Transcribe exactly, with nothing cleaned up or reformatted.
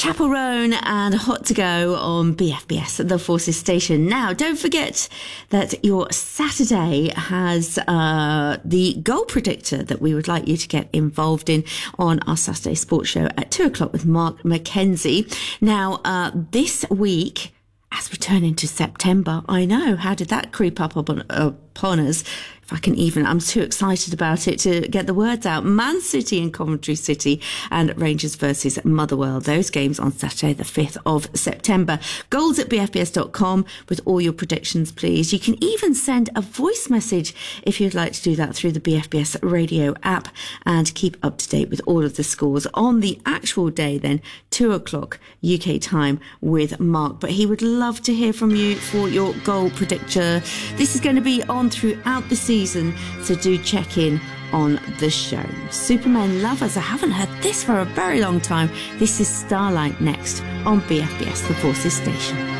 Chapel Roan and Hot to Go on B F B S, the Forces station. Now, don't forget that your Saturday has uh, the goal predictor that we would like you to get involved in on our Saturday sports show at two o'clock with Mark Mackenzie. Now, uh, this week, as we turn into September, I know, how did that creep up upon, upon us? If I can even, I'm too excited about it to get the words out. Man City and Coventry City and Rangers versus Motherwell. Those games on Saturday, the fifth of September. Goals at b f b s dot com with all your predictions, please. You can even send a voice message if you'd like to do that through the B F B S radio app and keep up to date with all of the scores on the actual day then, two o'clock U K time with Mark. But he would love to hear from you for your goal predictor. This is going to be on throughout the season. Season, so do check in on the show. Supermen lovers, I haven't heard this for a very long time. This is Starlight next on B F B S, the Forces station.